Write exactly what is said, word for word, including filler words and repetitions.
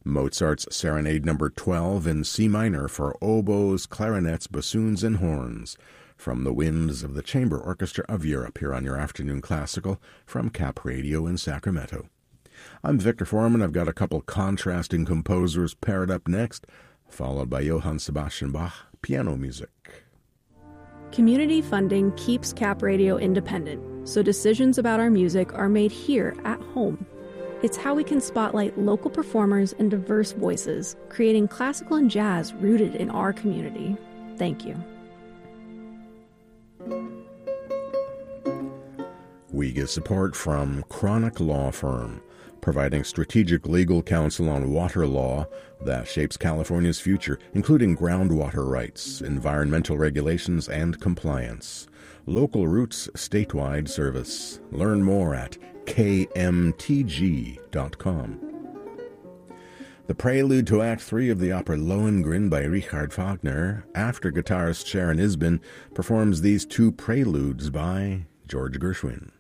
Mozart's Serenade Number twelve in C minor for oboes, clarinets, bassoons, and horns, from the winds of the Chamber Orchestra of Europe, here on your Afternoon Classical from Cap Radio in Sacramento. I'm Victor Foreman. I've got a couple contrasting composers paired up next, followed by Johann Sebastian Bach piano music. Community funding keeps Cap Radio independent, so decisions about our music are made here at home. It's how we can spotlight local performers and diverse voices, creating classical and jazz rooted in our community. Thank you. We get support from Chronic Law Firm, providing strategic legal counsel on water law that shapes California's future, including groundwater rights, environmental regulations, and compliance. Local Roots statewide service. Learn more at k m t g dot com. The prelude to Act three of the opera Lohengrin by Richard Wagner, after guitarist Sharon Isbin performs these two preludes by George Gershwin.